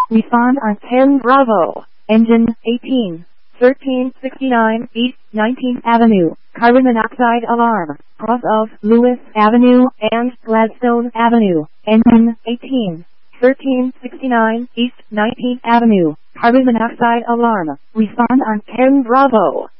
Respond on 10 Bravo. Engine 18. 1369 East 19th Avenue. Carbon monoxide alarm. Cross of Lewis Avenue and Gladstone Avenue. Engine 18. 1369 East 19th Avenue. Carbon monoxide alarm. Respond on 10 Bravo.